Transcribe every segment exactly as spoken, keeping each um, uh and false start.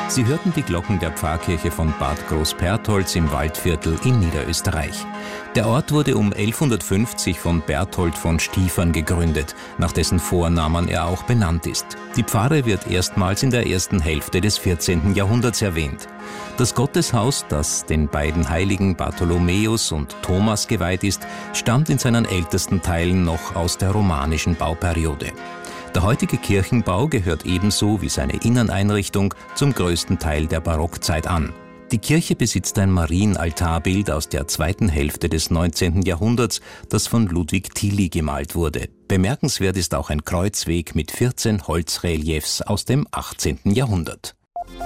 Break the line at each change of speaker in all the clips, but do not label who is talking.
Sie hörten die Glocken der Pfarrkirche von Bad Großpertholz im Waldviertel in Niederösterreich. Der Ort wurde um elfhundertfünfzig von Berthold von Stiefern gegründet, nach dessen Vornamen er auch benannt ist. Die Pfarre wird erstmals in der ersten Hälfte des vierzehnten Jahrhunderts erwähnt. Das Gotteshaus, das den beiden Heiligen Bartholomäus und Thomas geweiht ist, stammt in seinen ältesten Teilen noch aus der romanischen Bauperiode. Der heutige Kirchenbau gehört ebenso wie seine Inneneinrichtung zum größten Teil der Barockzeit an. Die Kirche besitzt ein Marienaltarbild aus der zweiten Hälfte des neunzehnten Jahrhunderts, das von Ludwig Tilly gemalt wurde. Bemerkenswert ist auch ein Kreuzweg mit vierzehn Holzreliefs aus dem achtzehnten Jahrhundert.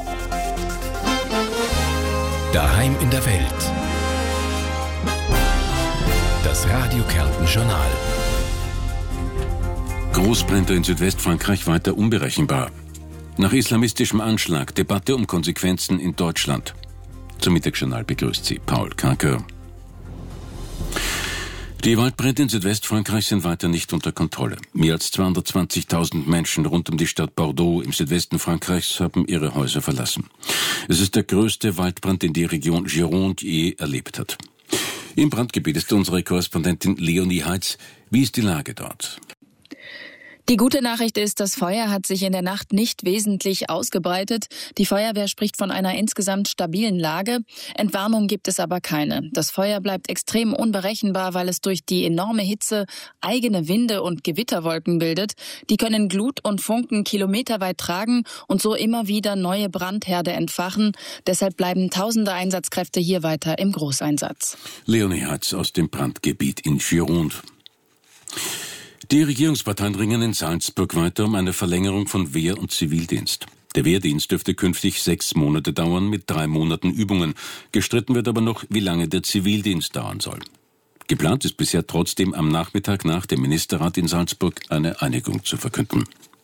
Daheim in der Welt. Das Radio Kärnten Journal.
Großbrände in Südwestfrankreich weiter unberechenbar. Nach islamistischem Anschlag Debatte um Konsequenzen in Deutschland. Zum Mittagsjournal begrüßt Sie Paul Kaker. Die Waldbrände in Südwestfrankreich sind weiter nicht unter Kontrolle. Mehr als zweihundertzwanzigtausend Menschen rund um die Stadt Bordeaux im Südwesten Frankreichs haben ihre Häuser verlassen. Es ist der größte Waldbrand, den die Region Gironde je erlebt hat. Im Brandgebiet ist unsere Korrespondentin Leonie Heitz. Wie ist die Lage dort?
Die gute Nachricht ist, das Feuer hat sich in der Nacht nicht wesentlich ausgebreitet. Die Feuerwehr spricht von einer insgesamt stabilen Lage. Entwarnung gibt es aber keine. Das Feuer bleibt extrem unberechenbar, weil es durch die enorme Hitze eigene Winde und Gewitterwolken bildet. Die können Glut und Funken kilometerweit tragen und so immer wieder neue Brandherde entfachen. Deshalb bleiben tausende Einsatzkräfte hier weiter im Großeinsatz.
Leonie Heitz aus dem Brandgebiet in Gironde. Die Regierungsparteien ringen in Salzburg weiter um eine Verlängerung von Wehr- und Zivildienst. Der Wehrdienst dürfte künftig sechs Monate dauern mit drei Monaten Übungen. Gestritten wird aber noch, wie lange der Zivildienst dauern soll. Geplant ist bisher trotzdem am Nachmittag nach dem Ministerrat in Salzburg eine Einigung zu verkünden.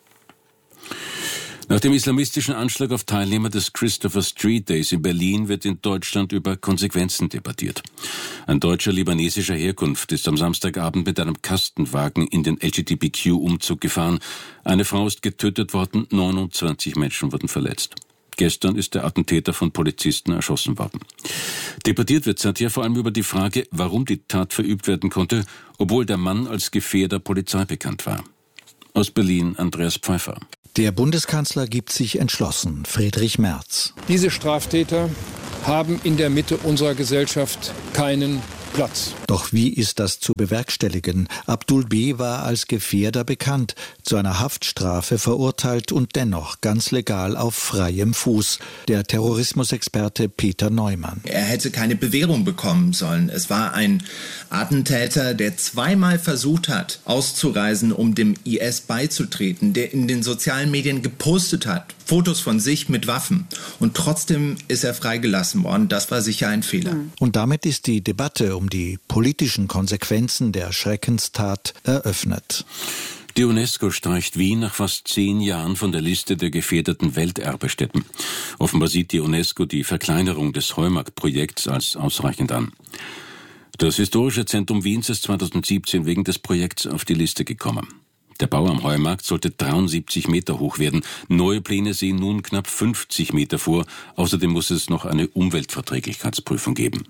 Nach dem islamistischen Anschlag auf Teilnehmer des Christopher Street Days in Berlin wird in Deutschland über Konsequenzen debattiert. Ein Deutscher libanesischer Herkunft ist am Samstagabend mit einem Kastenwagen in den L G B T Q-Umzug gefahren. Eine Frau ist getötet worden, neunundzwanzig Menschen wurden verletzt. Gestern ist der Attentäter von Polizisten erschossen worden. Debattiert wird seither vor allem über die Frage, warum die Tat verübt werden konnte, obwohl der Mann als Gefährder Polizei bekannt war. Aus Berlin Andreas Pfeiffer.
Der Bundeskanzler gibt sich entschlossen, Friedrich Merz.
Diese Straftäter haben in der Mitte unserer Gesellschaft keinen Platz.
Doch wie ist das zu bewerkstelligen? Abdul B. war als Gefährder bekannt, zu einer Haftstrafe verurteilt und dennoch ganz legal auf freiem Fuß. Der Terrorismusexperte Peter Neumann.
Er hätte keine Bewährung bekommen sollen. Es war ein Attentäter, der zweimal versucht hat, auszureisen, um dem I S beizutreten, der in den sozialen Medien gepostet hat, Fotos von sich mit Waffen. Und trotzdem ist er freigelassen worden. Das war sicher ein Fehler.
Und damit ist die Debatte um die politischen Konsequenzen der Schreckenstat eröffnet.
Die UNESCO streicht Wien nach fast zehn Jahren von der Liste der gefährdeten Welterbestätten. Offenbar sieht die UNESCO die Verkleinerung des Heumarkt-Projekts als ausreichend an. Das Historische Zentrum Wiens ist zweitausendsiebzehn wegen des Projekts auf die Liste gekommen. Der Bau am Heumarkt sollte dreiundsiebzig Meter hoch werden. Neue Pläne sehen nun knapp fünfzig Meter vor. Außerdem muss es noch eine Umweltverträglichkeitsprüfung geben.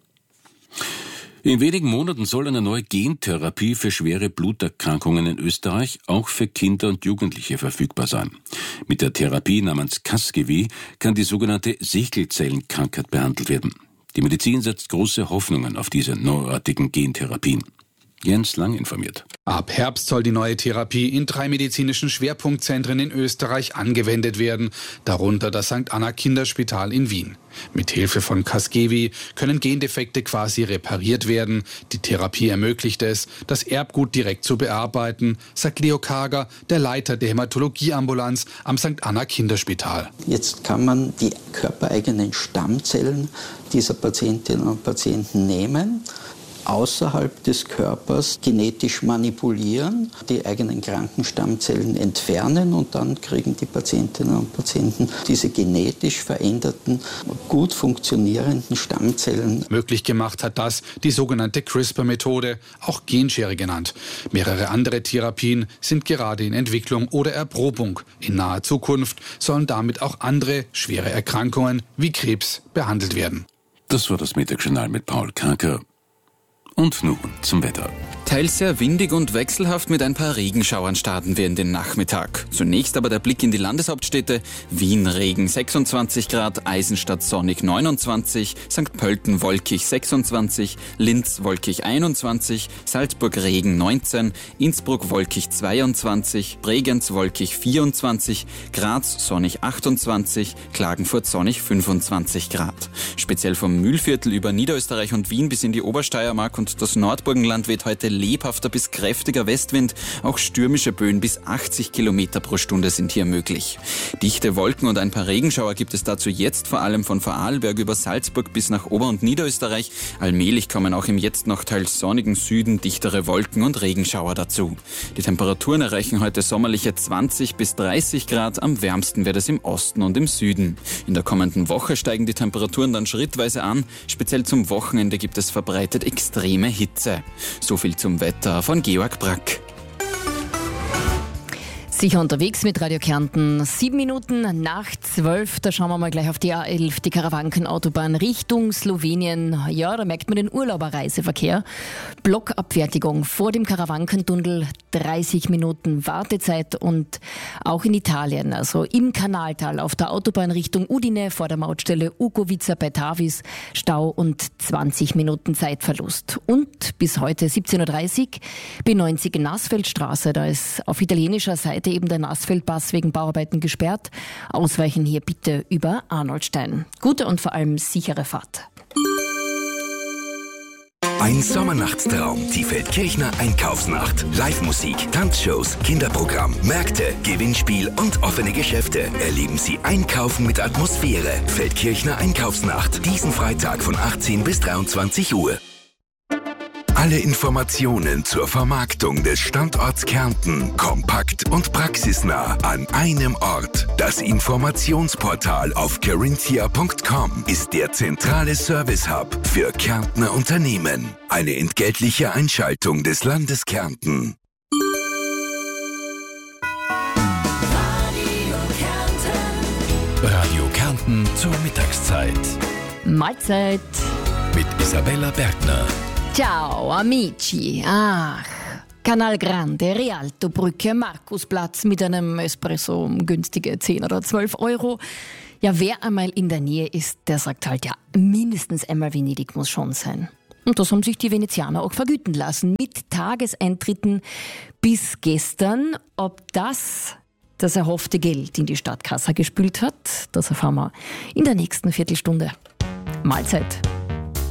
In wenigen Monaten soll eine neue Gentherapie für schwere Bluterkrankungen in Österreich auch für Kinder und Jugendliche verfügbar sein. Mit der Therapie namens Casgevy kann die sogenannte Sichelzellenkrankheit behandelt werden. Die Medizin setzt große Hoffnungen auf diese neuartigen Gentherapien. Jens Lang informiert.
Ab Herbst soll die neue Therapie in drei medizinischen Schwerpunktzentren in Österreich angewendet werden, darunter das Sankt Anna Kinderspital in Wien. Mit Hilfe von Casgevy können Gendefekte quasi repariert werden. Die Therapie ermöglicht es, das Erbgut direkt zu bearbeiten, sagt Leo Kager, der Leiter der Hämatologieambulanz am Sankt Anna Kinderspital.
Jetzt kann man die körpereigenen Stammzellen dieser Patientinnen und Patienten nehmen, außerhalb des Körpers genetisch manipulieren, die eigenen kranken Stammzellen entfernen und dann kriegen die Patientinnen und Patienten diese genetisch veränderten, gut funktionierenden Stammzellen.
Möglich gemacht hat das die sogenannte CRISPR-Methode, auch Genschere genannt. Mehrere andere Therapien sind gerade in Entwicklung oder Erprobung. In naher Zukunft sollen damit auch andere schwere Erkrankungen wie Krebs behandelt werden.
Das war das Mittagsjournal mit Paul Karker. Und nun zum Wetter.
Teils sehr windig und wechselhaft mit ein paar Regenschauern starten wir in den Nachmittag. Zunächst aber der Blick in die Landeshauptstädte. Wien Regen sechsundzwanzig Grad, Eisenstadt sonnig neunundzwanzig, Sankt Pölten wolkig sechsundzwanzig, Linz wolkig einundzwanzig, Salzburg Regen neunzehn, Innsbruck wolkig zweiundzwanzig, Bregenz wolkig vierundzwanzig, Graz sonnig achtundzwanzig, Klagenfurt sonnig fünfundzwanzig Grad. Speziell vom Mühlviertel über Niederösterreich und Wien bis in die Obersteiermark und das Nordburgenland weht heute lebhafter bis kräftiger Westwind. Auch stürmische Böen bis achtzig Kilometer pro Stunde sind hier möglich. Dichte Wolken und ein paar Regenschauer gibt es dazu jetzt vor allem von Vorarlberg über Salzburg bis nach Ober- und Niederösterreich. Allmählich kommen auch im jetzt noch teils sonnigen Süden dichtere Wolken und Regenschauer dazu. Die Temperaturen erreichen heute sommerliche zwanzig bis dreißig Grad. Am wärmsten wird es im Osten und im Süden. In der kommenden Woche steigen die Temperaturen dann schrittweise an. Speziell zum Wochenende gibt es verbreitet extreme Hitze. So viel zum Wetter von Georg Brack.
Sicher unterwegs mit Radio Kärnten. Sieben Minuten nach zwölf, da schauen wir mal gleich auf die A elf, die Karawankenautobahn Richtung Slowenien. Ja, da merkt man den Urlauberreiseverkehr. Blockabfertigung vor dem Karawankentunnel, dreißig Minuten Wartezeit und auch in Italien, also im Kanaltal auf der Autobahn Richtung Udine vor der Mautstelle Ugovica bei Tavis, Stau und zwanzig Minuten Zeitverlust. Und bis heute siebzehn Uhr dreißig, B neunzig Nassfeldstraße, da ist auf italienischer Seite eben der Nassfeldpass wegen Bauarbeiten gesperrt. Ausweichen hier bitte über Arnoldstein. Gute und vor allem sichere Fahrt.
Ein Sommernachtstraum, die Feldkirchner Einkaufsnacht. Live-Musik, Tanzshows, Kinderprogramm, Märkte, Gewinnspiel und offene Geschäfte. Erleben Sie Einkaufen mit Atmosphäre. Feldkirchner Einkaufsnacht, diesen Freitag von achtzehn bis dreiundzwanzig Uhr. Alle Informationen zur Vermarktung des Standorts Kärnten kompakt und praxisnah an einem Ort. Das Informationsportal auf carinthia punkt com ist der zentrale Service-Hub für Kärntner Unternehmen. Eine entgeltliche Einschaltung des Landes Kärnten. Radio Kärnten zur Mittagszeit.
Mahlzeit.
Mit Isabella Bergner.
Ciao, amici. Ach, Canal Grande, Rialto-Brücke, Markusplatz mit einem Espresso um günstige zehn oder zwölf Euro. Ja, wer einmal in der Nähe ist, der sagt halt, ja, mindestens einmal Venedig muss schon sein. Und das haben sich die Venezianer auch vergüten lassen mit Tageseintritten bis gestern. Ob das das erhoffte Geld in die Stadtkasse gespült hat, das erfahren wir in der nächsten Viertelstunde. Mahlzeit.